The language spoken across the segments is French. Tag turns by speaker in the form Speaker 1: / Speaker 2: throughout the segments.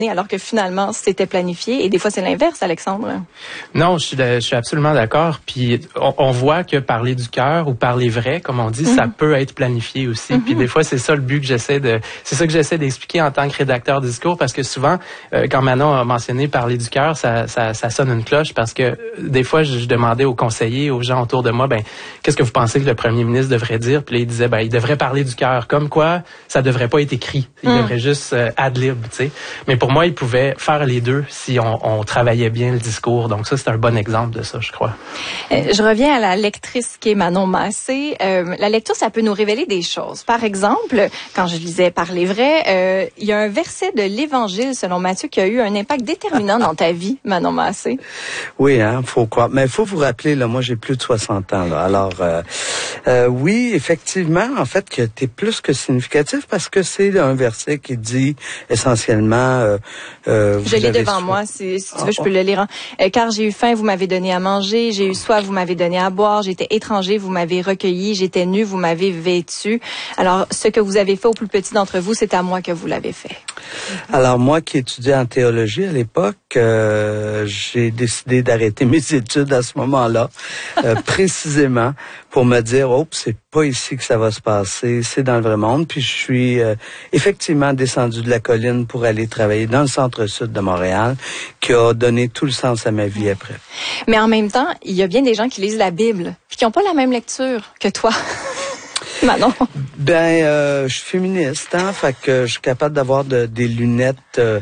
Speaker 1: alors que finalement, c'était planifié. Et des fois, c'est l'inverse, Alexandre.
Speaker 2: Non, je suis absolument d'accord. Puis on voit que parler du cœur ou parler vrai, comme on dit, ça peut être planifié aussi. Puis des fois, c'est ça le but que c'est ça que j'essaie d'expliquer en tant que rédacteur de discours, parce que souvent, quand Manon a mentionné parler du cœur, ça sonne une cloche, parce que des fois, je demandais aux conseillers, aux gens autour de moi, qu'est-ce que vous pensez que le premier ministre devrait dire? Puis là, il disait, il devrait parler du cœur. Comme quoi, ça devrait pas être écrit. Il devrait juste ad-lib, tu sais. Mais pour moi, il pouvait faire les deux si on travaillait bien le discours. Donc ça, c'est un bon exemple de ça, je crois.
Speaker 1: Je reviens à la lectrice qui est Manon Massé. La lecture, ça peut nous révéler des choses. Par exemple, quand je lisais Parler vrai, il y a un verset de l'Évangile, selon Matthieu, qui a eu un impact déterminant dans ta vie, Manon Massé.
Speaker 3: Oui, faut croire. Mais il faut vous rappeler, là, moi, j'ai plus de 60 ans, là. Alors, oui, effectivement, en fait, que t'es plus que significatif, parce que c'est un verset qui dit essentiellement...
Speaker 1: je l'ai devant moi, si tu veux, je peux le lire. Car j'ai eu faim, vous m'avez donné à manger, j'ai eu soif, vous m'avez donné à boire, j'étais étranger, vous m'avez recueilli, j'étais nu, vous m'avez vêtu. Alors, ce que vous avez fait au plus petit d'entre vous, c'est à moi que vous l'avez fait.
Speaker 3: Alors, moi qui étudiais en théologie à l'époque, j'ai décidé d'arrêter mes études à ce moment-là, précisément pour me dire, c'est pas ici que ça va se passer, c'est dans le vrai monde. Puis je suis effectivement descendu de la colline pour aller travailler dans le centre-sud de Montréal, qui a donné tout le sens à ma vie après.
Speaker 1: Mais en même temps, il y a bien des gens qui lisent la Bible, puis qui n'ont pas la même lecture que toi. Manon.
Speaker 3: Je suis féministe, fait que je suis capable d'avoir des lunettes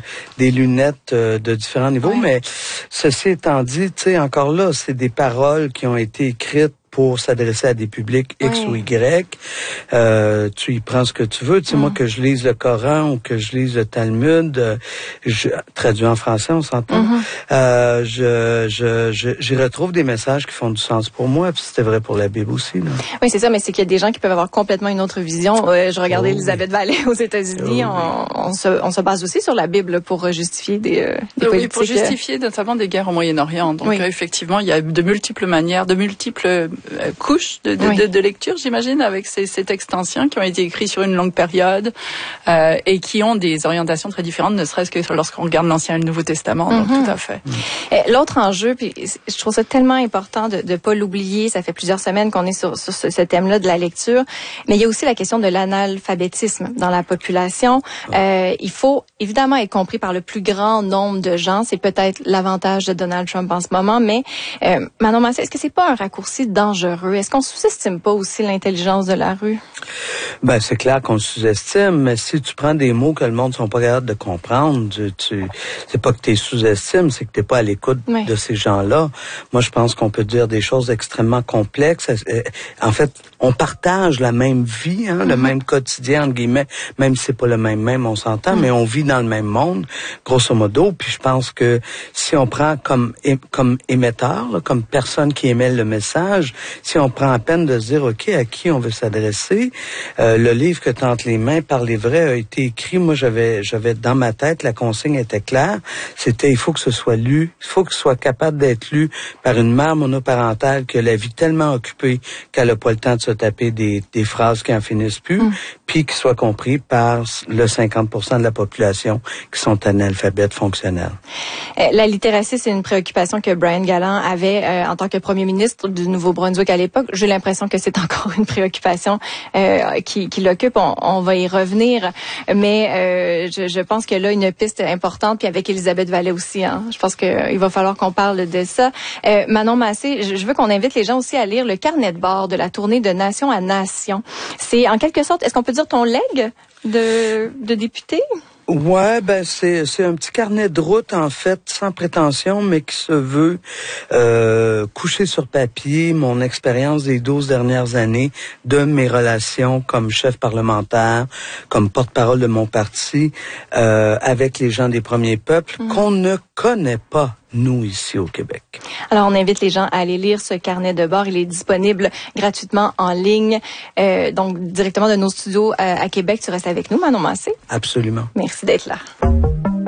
Speaker 3: de différents niveaux. Oui. Mais ceci étant dit, tu sais, encore là, c'est des paroles qui ont été écrites pour s'adresser à des publics X ou Y. Tu y prends ce que tu veux. Tu sais, moi, que je lise le Coran ou que je lise le Talmud, traduit en français, on s'entend. J'y retrouve des messages qui font du sens pour moi, puis c'était vrai pour la Bible aussi, là.
Speaker 1: Oui, c'est ça, mais c'est qu'il y a des gens qui peuvent avoir complètement une autre vision. Je regardais Elisabeth Vallée aux États-Unis. On se base aussi sur la Bible pour justifier des politiques.
Speaker 4: Pour justifier notamment des guerres au Moyen-Orient. Donc, effectivement, il y a de multiples manières, de multiples couches de lecture, j'imagine, avec ces textes anciens qui ont été écrits sur une longue période et qui ont des orientations très différentes, ne serait-ce que lorsqu'on regarde l'Ancien et le Nouveau Testament. Donc, tout à fait.
Speaker 1: L'autre enjeu, puis je trouve ça tellement important de pas l'oublier, ça fait plusieurs semaines qu'on est sur ce thème-là de la lecture, mais il y a aussi la question de l'analphabétisme dans la population. Il faut évidemment être compris par le plus grand nombre de gens. C'est peut-être l'avantage de Donald Trump en ce moment, mais Manon Massé, est-ce que c'est pas un raccourci dangereux? Est-ce qu'on sous-estime pas aussi l'intelligence de la rue?
Speaker 3: C'est clair qu'on le sous-estime, mais si tu prends des mots que le monde ne sont pas capables de comprendre, c'est pas que tu sous-estimes, c'est que tu n'es pas à l'écoute de ces gens-là. Moi, je pense qu'on peut dire des choses extrêmement complexes. En fait, on partage la même vie, le même quotidien, entre guillemets, même si c'est pas le même, on s'entend, mais on vit dans le même monde, grosso modo. Puis je pense que si on prend comme émetteur, là, comme personne qui émet le message, si on prend la peine de se dire, OK, à qui on veut s'adresser, le livre que t'as entre les mains, Parler vrai, a été écrit. Moi, j'avais dans ma tête, la consigne était claire. C'était, il faut que ce soit lu, il faut que ce soit capable d'être lu par une mère monoparentale qui a la vie tellement occupée qu'elle a pas le temps de se taper des phrases qui en finissent plus, puis qui soit compris par le 50% de la population qui sont analphabètes fonctionnels.
Speaker 1: La littératie, c'est une préoccupation que Brian Gallant avait en tant que premier ministre du Nouveau-Brunswick à l'époque. J'ai l'impression que c'est encore une préoccupation qui l'occupe. On va y revenir, mais je pense que là, une piste importante, puis avec Elisabeth Vallée aussi, je pense qu'il va falloir qu'on parle de ça. Manon Massé, je veux qu'on invite les gens aussi à lire le carnet de bord de la tournée de Nation à Nation. C'est en quelque sorte, est-ce qu'on peut dire ton legs de député?
Speaker 3: Ouais, c'est un petit carnet de route, en fait, sans prétention, mais qui se veut coucher sur papier mon expérience des 12 dernières années, de mes relations comme chef parlementaire, comme porte-parole de mon parti, avec les gens des premiers peuples, qu'on ne connaît pas, nous, ici au Québec.
Speaker 1: Alors, on invite les gens à aller lire ce carnet de bord. Il est disponible gratuitement en ligne. Donc, directement de nos studios à Québec. Tu restes avec nous, Manon Massé?
Speaker 3: Absolument.
Speaker 1: Merci d'être là.